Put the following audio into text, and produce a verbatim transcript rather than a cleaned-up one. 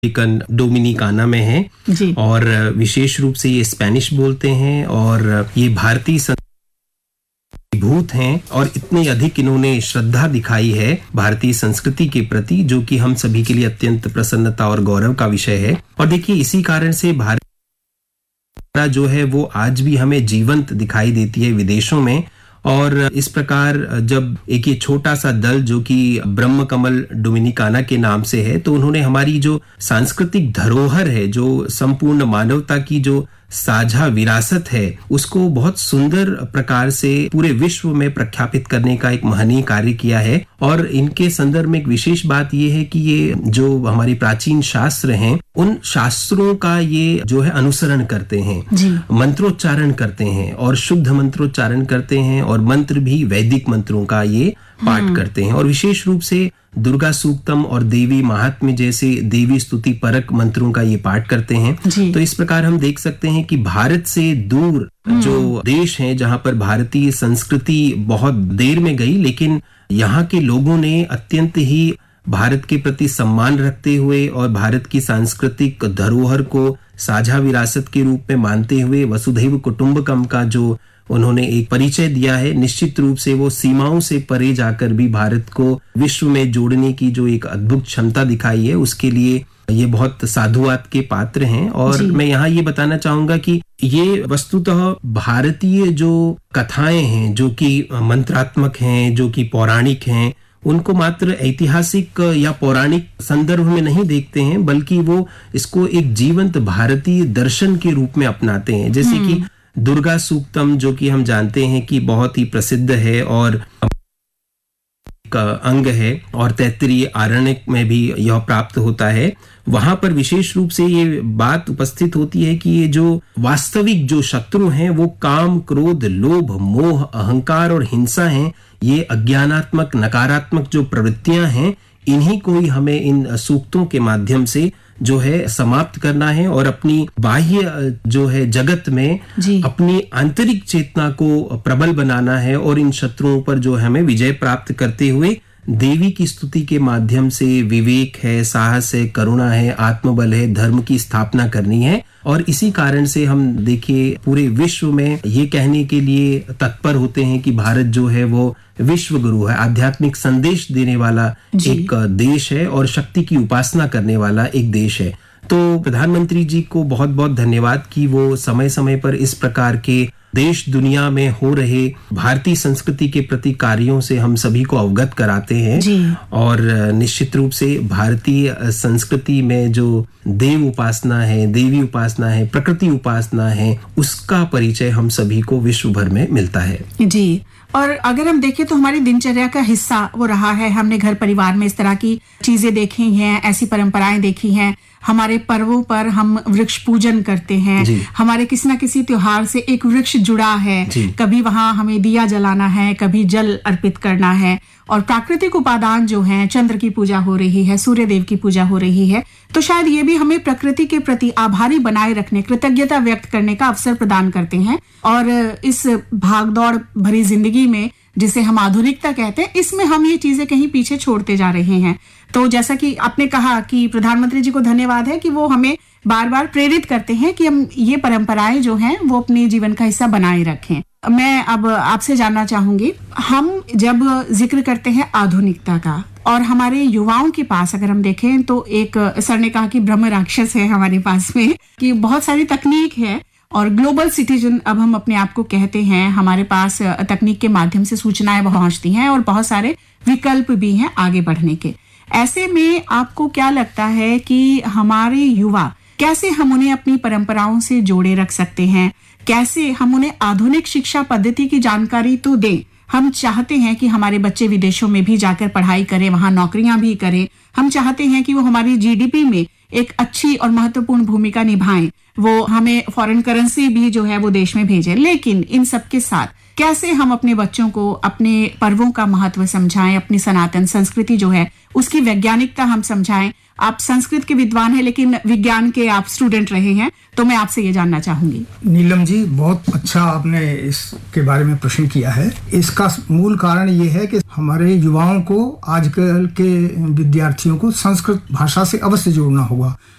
डोमिनिकाना में है जी। और विशेष रूप से ये स्पेनिश बोलते हैं और ये भारतीय भूत हैं और इतनी अधिक इन्होंने श्रद्धा दिखाई है भारतीय संस्कृति के प्रति, जो कि हम सभी के लिए अत्यंत प्रसन्नता और गौरव का विषय है। और देखिए, इसी कारण से भारत जो है वो आज भी हमें जीवंत दिखाई देती है विदेशों में। और इस प्रकार जब एक ये छोटा सा दल जो कि ब्रह्म कमल डोमिनिकाना के नाम से है, तो उन्होंने हमारी जो सांस्कृतिक धरोहर है, जो संपूर्ण मानवता की जो साझा विरासत है, उसको बहुत सुंदर प्रकार से पूरे विश्व में प्रख्यापित करने का एक महनीय कार्य किया है। और इनके संदर्भ में एक विशेष बात यह है कि ये जो हमारी प्राचीन शास्त्र हैं, उन शास्त्रों का ये जो है अनुसरण करते हैं, मंत्रोच्चारण करते हैं और शुद्ध मंत्रोच्चारण करते हैं और मंत्र भी वैदिक मंत्रों का ये पाठ करते हैं। और विशेष रूप से दुर्गा सूक्तम और देवी महात्म्य जैसे देवी स्तुति परक मंत्रों का ये पाठ करते हैं। तो इस प्रकार हम देख सकते हैं कि भारत से दूर जो देश हैं, जहां पर भारतीय संस्कृति बहुत देर में गई, लेकिन यहाँ के लोगों ने अत्यंत ही भारत के प्रति सम्मान रखते हुए और भारत की सांस्कृतिक धरोहर को साझा विरासत के रूप में मानते हुए वसुधैव कुटुंबकम का जो उन्होंने एक परिचय दिया है, निश्चित रूप से वो सीमाओं से परे जाकर भी भारत को विश्व में जोड़ने की जो एक अद्भुत क्षमता दिखाई है, उसके लिए ये बहुत साधुवाद के पात्र हैं। और मैं यहाँ ये बताना चाहूंगा कि ये वस्तुतः भारतीय जो कथाएं हैं, जो कि मंत्रात्मक हैं, जो कि पौराणिक हैं, उनको मात्र ऐतिहासिक या पौराणिक संदर्भ में नहीं देखते हैं, बल्कि वो इसको एक जीवंत भारतीय दर्शन के रूप में अपनाते हैं। जैसे कि दुर्गा सूक्तम, जो कि हम जानते हैं कि बहुत ही प्रसिद्ध है और का अंग है और तैत्तिरीय आरण्यक में भी यह प्राप्त होता है। वहां पर विशेष रूप से ये बात उपस्थित होती है कि ये जो वास्तविक जो शत्रु हैं वो काम, क्रोध, लोभ, मोह, अहंकार और हिंसा हैं। ये अज्ञानात्मक नकारात्मक जो प्रवृत्तियां हैं, इन्हीं को ही हमें इन सूक्तों के माध्यम से जो है समाप्त करना है और अपनी बाह्य जो है जगत में अपनी आंतरिक चेतना को प्रबल बनाना है और इन शत्रुओं पर जो हमें विजय प्राप्त करते हुए देवी की स्तुति के माध्यम से विवेक है, साहस है, करुणा है, आत्मबल है, धर्म की स्थापना करनी है। और इसी कारण से हम देखिए पूरे विश्व में ये कहने के लिए तत्पर होते हैं कि भारत जो है वो विश्व गुरु है, आध्यात्मिक संदेश देने वाला एक देश है और शक्ति की उपासना करने वाला एक देश है। तो प्रधानमंत्री जी को बहुत बहुत धन्यवाद कि वो समय समय पर इस प्रकार के देश दुनिया में हो रहे भारतीय संस्कृति के प्रति कार्यों से हम सभी को अवगत कराते हैं। और निश्चित रूप से भारतीय संस्कृति में जो देव उपासना है, देवी उपासना है, प्रकृति उपासना है, उसका परिचय हम सभी को विश्व भर में मिलता है। जी, और अगर हम देखें तो हमारी दिनचर्या का हिस्सा वो रहा है। हमने घर परिवार में इस तरह की चीजें देखी हैं, ऐसी परंपराएं देखी हैं। हमारे पर्वों पर हम वृक्ष पूजन करते हैं, हमारे किसी न किसी त्योहार से एक वृक्ष जुड़ा है, कभी वहां हमें दिया जलाना है, कभी जल अर्पित करना है। और प्राकृतिक उपादान जो हैं, चंद्र की पूजा हो रही है, सूर्य देव की पूजा हो रही है, तो शायद ये भी हमें प्रकृति के प्रति आभारी बनाए रखने, कृतज्ञता व्यक्त करने का अवसर प्रदान करते हैं। और इस भागदौड़ भरी जिंदगी में, जिसे हम आधुनिकता कहते हैं, इसमें हम ये चीजें कहीं पीछे छोड़ते जा रहे हैं। तो जैसा कि आपने कहा कि प्रधानमंत्री जी को धन्यवाद है कि वो हमें बार बार प्रेरित करते हैं कि हम ये परंपराएं जो हैं वो अपने जीवन का हिस्सा बनाए रखें। मैं अब आपसे जानना चाहूंगी, हम जब जिक्र करते हैं आधुनिकता का और हमारे युवाओं के पास अगर हम देखें तो एक सर ने कहा कि ब्रह्म राक्षस है हमारे पास में, कि बहुत सारी तकनीक है और ग्लोबल सिटीजन अब हम अपने आप को कहते हैं। हमारे पास तकनीक के माध्यम से सूचनाएं पहुंचती हैं और बहुत सारे विकल्प भी हैं आगे बढ़ने के। ऐसे में आपको क्या लगता है कि हमारे युवा कैसे हम उन्हें अपनी परंपराओं से जोड़े रख सकते हैं? कैसे हम उन्हें आधुनिक शिक्षा पद्धति की जानकारी तो दें? हम चाहते हैं कि हमारे बच्चे विदेशों में भी जाकर पढ़ाई करें, वहां नौकरियां भी करें। हम चाहते हैं कि वो हमारी जीडीपी में एक अच्छी और महत्वपूर्ण भूमिका निभाएं, वो हमें फॉरेन करेंसी भी जो है वो देश में भेजें। लेकिन इन सब के साथ कैसे हम अपने बच्चों को अपने पर्वों का महत्व समझाएं, अपनी सनातन संस्कृति जो है उसकी वैज्ञानिकता हम समझाएं। आप संस्कृत के विद्वान हैं लेकिन विज्ञान के आप स्टूडेंट रहे हैं, तो मैं आपसे ये जानना चाहूंगी। नीलम जी, बहुत अच्छा आपने इसके बारे में प्रश्न किया है। इसका मूल कारण ये है कि हमारे युवाओं को, आजकल के विद्यार्थियों को संस्कृत भाषा से अवश्य जोड़ना होगा।